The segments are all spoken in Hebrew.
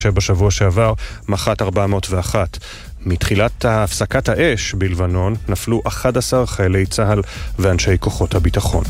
שבשבוע שעבר מח"ט 401. מתחילת הפסקת האש בלבנון נפלו 11 חיילי צה"ל ואנשי כוחות הביטחון.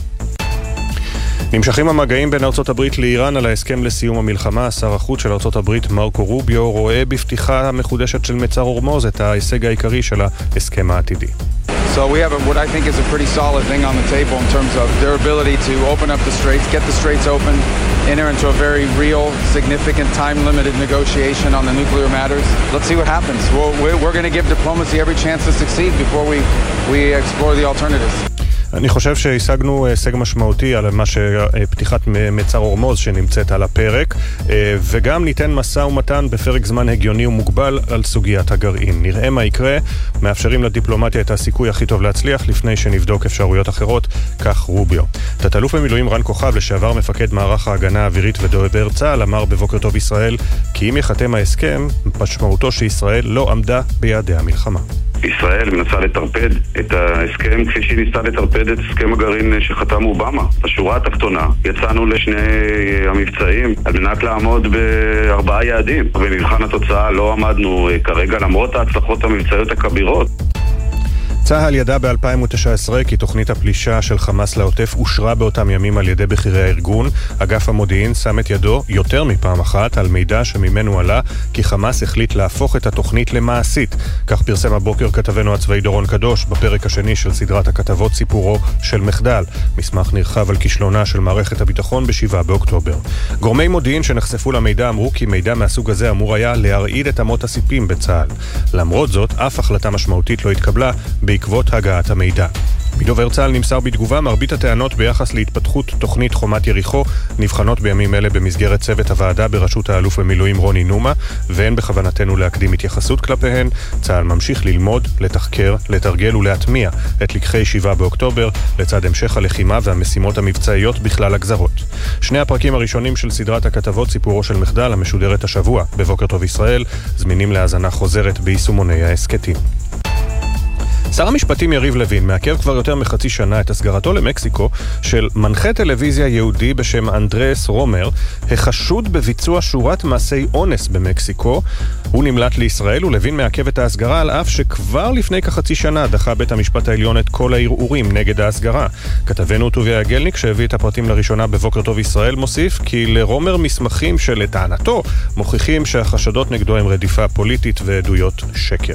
נמשכים המגעים בין ארצות הברית לאיראן על ההסכם לסיום המלחמה. שר החוץ של ארצות הברית מרקו רוביו רואה בפתיחה המחודשת של מצר הורמוז את ההישג העיקרי של ההסכם העתידי. So we have what I think is a pretty solid thing on the table in terms of their ability to open up the straits, get the straits open, enter into a very real, significant, time-limited negotiation on the nuclear matters. Let's see what happens. We're going to give diplomacy every chance to succeed before we explore the alternatives. אני חושב שהשגנו הישג משמעותי על מה שפתיחת מצר הורמוז שנמצאת על הפרק, וגם ניתן משא ומתן בפרק זמן הגיוני ומוגבל על סוגיית הגרעין. נראה מה יקרה, מאפשרים לדיפלומטיה את הסיכוי הכי טוב להצליח לפני שנבדוק אפשרויות אחרות, כך רוביו. תת-אלוף במילואים רן כוכב, לשעבר מפקד מערך ההגנה האווירית ודובר צה"ל, אמר בבוקר טוב ישראל כי אם יחתם ההסכם, משמעותו שישראל לא עמדה ביעדי המלחמה. ישראל מנסה לטרפד את ההסכם כפי שהיא ניסתה לטרפד את הסכם הגרעין שחתם אובמה. בשורה התחתונה יצאנו לשני המבצעים על מנת לעמוד ב4 יעדים, ובמבחן התוצאה לא עמדנו כרגע למרות ההצלחות המבצעיות הכבירות. צה"ל ידע ב-2019 כי תוכנית הפלישה של חמאס לעוטף אושרה באותם ימים על ידי בכירי הארגון. אגף המודיעין שם את ידו יותר מפעם אחת על מידע שממנו עלה כי חמאס החליט להפוך את התוכנית למעשית. כך פרסם הבוקר כתבנו הצבאי דורון קדוש בפרק השני של סדרת הכתבות סיפורו של מחדל, מסמך נרחב על כישלונה של מערכת הביטחון ב7 באוקטובר. גורמי מודיעין שנחשפו למידע אמרו כי מידע מהסוג הזה אמור היה להרעיד את אמות הסיפים בצה"ל. למרות זאת, אף החלטה משמעותית לא התקבלה בעקבות הגעת המידע. מדובר צה"ל נמסר בתגובה מרבית הטענות ביחס להתפתחות תוכנית חומת יריחו נבחנות בימים אלה במסגרת צוות הוועדה בראשות האלוף במילואים רוני נומה, ואין בכוונתנו להקדים התייחסות כלפיהן. צה"ל ממשיך ללמוד, לתחקר, לתרגל ולהטמיע את לקחי 7 באוקטובר לצד המשך הלחימה והמשימות המבצעיות בכלל הגזרות. שני הפרקים הראשונים של סדרת הכתבות סיפורו של מחדל המשודרת השבוע בבוקר טוב ישראל זמינים להאזנה חוזרת ביישומוני ההסכתים. שר המשפטים יריב לוין מעכב כבר יותר מחצי שנה את הסגרתו למקסיקו של מנחה טלוויזיה יהודי בשם אנדרס רומר, החשוד בביצוע שורת מעשי אונס במקסיקו. הוא נמלט לישראל ולוין מעכב את ההסגרה על אף שכבר לפני כחצי שנה דחה בית המשפט העליון את כל הערעורים נגד ההסגרה. כתבנו טוביה גלניק שהביא את הפרטים לראשונה בבוקר טוב ישראל מוסיף כי לרומר מסמכים שלטענתו מוכיחים שהחשדות נגדו הם רדיפה פוליטית ועדויות שקר.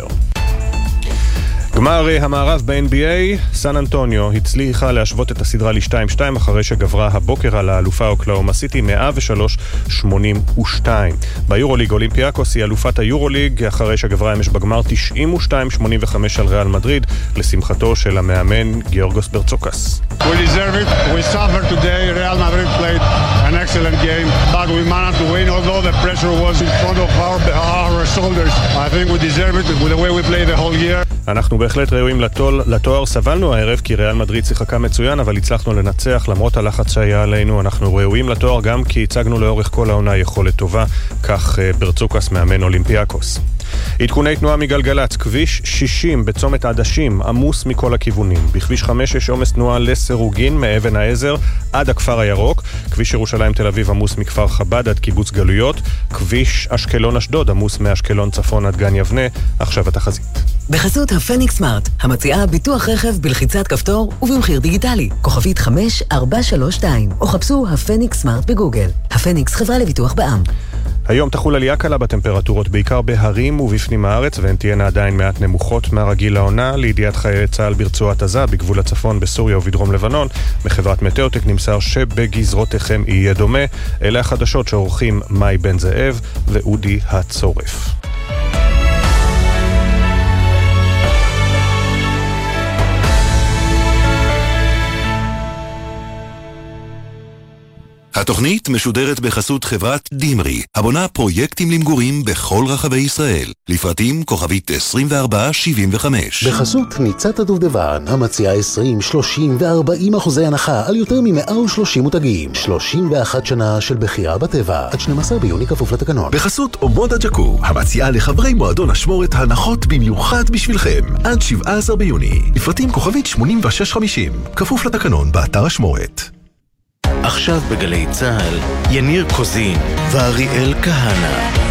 גמר המערב ב-NBA, סן אנטוניו הצליחה להשוות את הסדרה ל-2-2 אחרי שגברה הבוקר על האלופה אוקלהומה סיטי 103-82. ביורוליג אולימפיאקוס היא אלופת היורוליג אחרי שגברה אמש בגמר 92-85 על ריאל מדריד לשמחתו של המאמן גיאורגוס ברצוקס. We deserve it. We suffered today. Real Madrid played an excellent game, but we managed to win although the pressure was in front of our shoulders. I think we deserve it with the way we played the whole year. אנחנו בהחלט ראויים לתואר. סבלנו הערב כי ריאל מדריד שיחקה מצוין, אבל הצלחנו לנצח למרות הלחץ שהיה עלינו. אנחנו ראויים לתואר גם כי הצגנו לאורך כל העונה יכולת טובה, כך ברצוקס מאמן אולימפיאקוס. עדכוני תנועה מגלגלץ, כביש 60 בצומת עדשים עמוס מכל הכיוונים. בכביש 5 יש עומס תנועה לסירוגין מאבן העזר עד הכפר הירוק. כביש ירושלים תל אביב עמוס מכפר חב"ד עד קיבוץ גלויות. כביש אשקלון אשדוד עמוס מאשקלון צפון עד גן יבנה. עכשיו התחזית. בחסות הפניקס סמארט, המציעה ביטוח רכב בלחיצת כפתור ובמחיר דיגיטלי. כוכבית 5432, או חפשו הפניקס סמארט בגוגל. הפניקס חברה לביטוח בע"מ. היום תחול עלייה קלה בטמפרטורות בעיקר בהרים ובפנים הארץ, והן תהיינה עדיין מעט נמוכות מהרגיל לעונה. לידיעת חיילי צה"ל ברצועת עזה בגבול הצפון בסוריה ובדרום לבנון, מחברת מטאוטק נמסר שבגזרותיכם יהיה דומה. אלה החדשות שעורכים מאי בן זאב ואודי הצורף. התוכנית משודרת בחסות חברת דימרי, הבונה פרויקטים למגורים בכל רחבי ישראל. לפרטים כוכבית 2475. בחסות ניצת הדובדבן, המציעה 20, 30 ו-40% הנחה על יותר מ-130 מותגים. 31 שנה של בחירה בטבע, עד 12 ביוני כפוף לתקנון. בחסות אומודה ג'קו, המציעה לחברי מועדון השמורת הנחות במיוחד בשבילכם. עד 17 ביוני. לפרטים כוכבית 8650. כפוף לתקנון באתר השמורת. עכשיו בגלי צהל, יניר קוזין ואריאל כהנה.